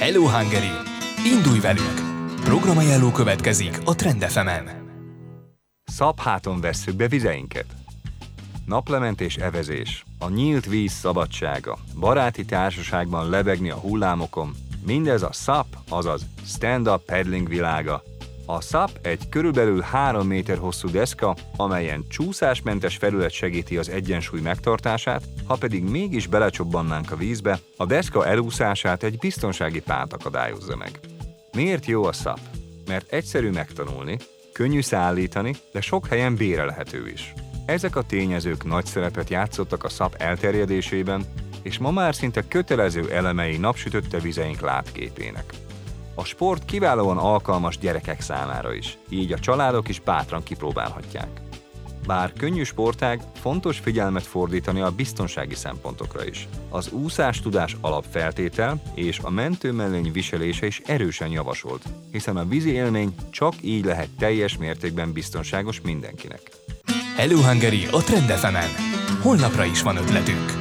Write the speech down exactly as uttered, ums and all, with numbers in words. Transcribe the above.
Hello Hungary! Indulj velünk! Programajánló következik a Trend ef emen. Szabháton vesszük be vizeinket. Naplementés evezés, a nyílt víz szabadsága, baráti társaságban lebegni a hullámokon, mindez a SUP, azaz Stand-Up Paddling világa. A SUP egy körülbelül három méter hosszú deszka, amelyen csúszásmentes felület segíti az egyensúly megtartását, ha pedig mégis belecsobbannánk a vízbe, a deszka elúszását egy biztonsági pánt akadályozza meg. Miért jó a SUP? Mert egyszerű megtanulni, könnyű szállítani, de sok helyen bérelhető is. Ezek a tényezők nagy szerepet játszottak a SUP elterjedésében, és ma már szinte kötelező elemei napsütötte vizeink látképének. A sport kiválóan alkalmas gyerekek számára is, így a családok is bátran kipróbálhatják. Bár könnyű sportág, fontos figyelmet fordítani a biztonsági szempontokra is. Az úszástudás alapfeltétel és a mentőmellény viselése is erősen javasolt, hiszen a vízi élmény csak így lehet teljes mértékben biztonságos mindenkinek. Hello Hungary a Trend ef emen. Holnapra is van ötletünk.